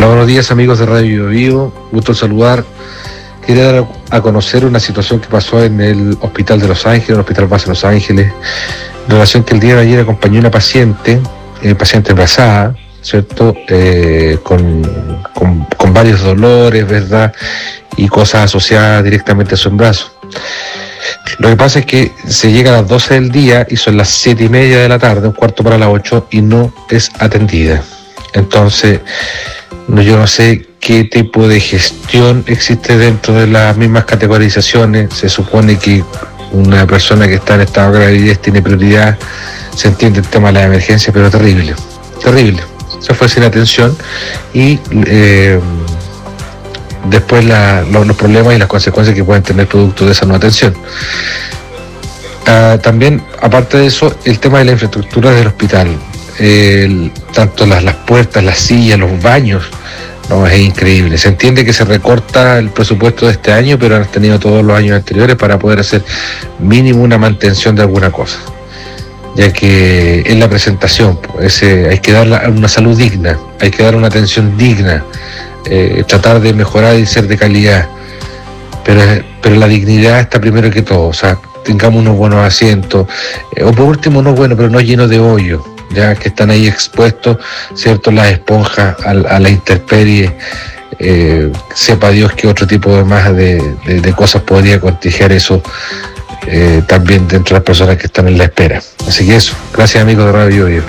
Hola, buenos días amigos de Radio Bio Bio, gusto saludar. Quería dar a conocer una situación que pasó en el Hospital de Los Ángeles, el Hospital Base de Los Ángeles, en relación que el día de ayer acompañó una paciente embarazada, ¿cierto? Con varios dolores, ¿verdad? Y cosas asociadas directamente a su embarazo. Lo que pasa es que se llega a las 12 del día y son las 7:30 de la tarde, un cuarto para las 8, y no es atendida. Entonces, yo no sé qué tipo de gestión existe dentro de las mismas categorizaciones. Se supone que una persona que está en estado de gravidez tiene prioridad, se entiende el tema de la emergencia, pero terrible. Se fue sin atención y después los problemas y las consecuencias que pueden tener producto de esa no atención. También, aparte de eso, el tema de la infraestructura del hospital, tanto las puertas, las sillas, los baños, no, es increíble. Se entiende que se recorta el presupuesto de este año, pero han tenido todos los años anteriores para poder hacer mínimo una mantención de alguna cosa, ya que en la presentación hay que dar una salud digna, hay que dar una atención digna, tratar de mejorar y ser de calidad, pero la dignidad está primero que todo. O sea, tengamos unos buenos asientos, o por último unos buenos, pero no llenos de hoyo, ya que están ahí expuestos, ¿cierto?, las esponjas a la intemperie. Sepa Dios que otro tipo de cosas podría contagiar eso también dentro de las personas que están en la espera. Así que eso, gracias amigos de Radio Bio.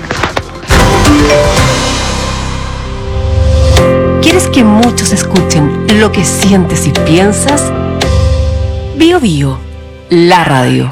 ¿Quieres que muchos escuchen lo que sientes y piensas? Bio Bio, la radio.